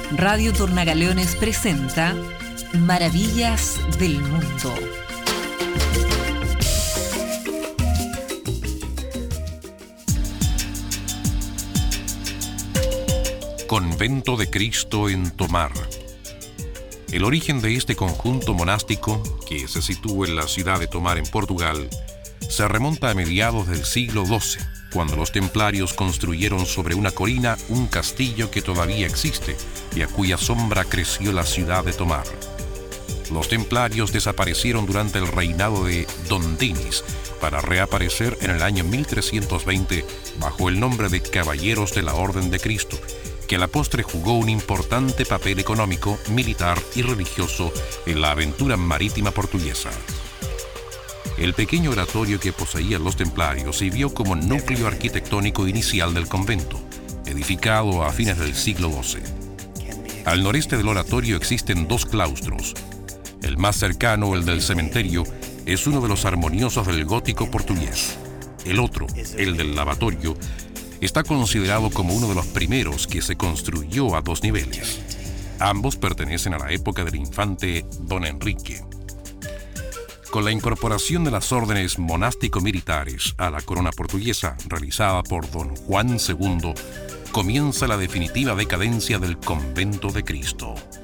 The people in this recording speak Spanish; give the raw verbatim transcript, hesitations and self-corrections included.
Radio Tornagaleones presenta Maravillas del Mundo. Convento de Cristo en Tomar. El origen de este conjunto monástico, que se sitúa en la ciudad de Tomar en Portugal, se remonta a mediados del siglo doce, cuando los templarios construyeron sobre una colina un castillo que todavía existe y a cuya sombra creció la ciudad de Tomar. Los templarios desaparecieron durante el reinado de Don Denis para reaparecer en el año mil trescientos veinte bajo el nombre de Caballeros de la Orden de Cristo, que a la postre jugó un importante papel económico, militar y religioso en la aventura marítima portuguesa. El pequeño oratorio que poseían los templarios sirvió como núcleo arquitectónico inicial del convento, edificado a fines del siglo doce. Al noreste del oratorio existen dos claustros. El más cercano, el del cementerio, es uno de los armoniosos del gótico portugués. El otro, el del lavatorio, está considerado como uno de los primeros que se construyó a dos niveles. Ambos pertenecen a la época del infante Don Enrique. Con la incorporación de las órdenes monástico-militares a la corona portuguesa, realizada por Don Juan segundo, comienza la definitiva decadencia del Convento de Cristo.